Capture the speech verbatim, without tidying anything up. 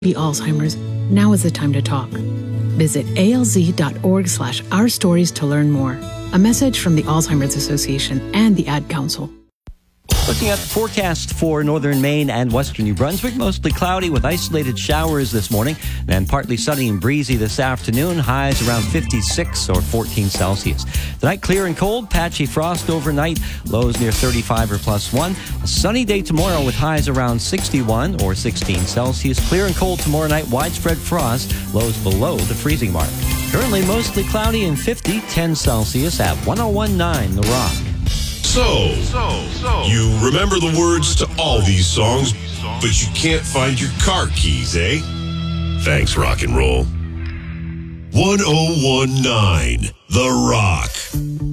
Alzheimer's, now is the time to talk. Visit alz.org slash our stories to learn more. A message from the Alzheimer's Association and the Ad Council. Looking at the forecast for northern Maine and western New Brunswick, mostly cloudy with isolated showers this morning, then partly sunny and breezy this afternoon, highs around fifty-six or fourteen Celsius. Tonight, clear and cold, patchy frost overnight, lows near thirty-five or plus one. A sunny day tomorrow with highs around sixty-one or sixteen Celsius. Clear and cold tomorrow night, widespread frost, lows below the freezing mark. Currently mostly cloudy and fifty, ten Celsius at one oh one point nine The Rock. So, so, so, you remember the words to all these songs, but you can't find your car keys, eh? Thanks, rock and roll. one oh one point nine The Rock.